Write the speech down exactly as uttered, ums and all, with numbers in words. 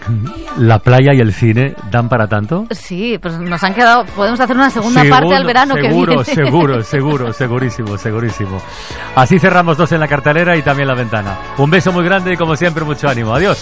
¿La playa y el cine dan para tanto? Sí, pues nos han quedado... Podemos hacer una segunda Seguro, parte al verano que seguro, viene. Seguro, seguro, segurísimo, segurísimo. Así cerramos dos en la cartelera y también la ventana. Un beso muy grande y como siempre mucho ánimo. Adiós.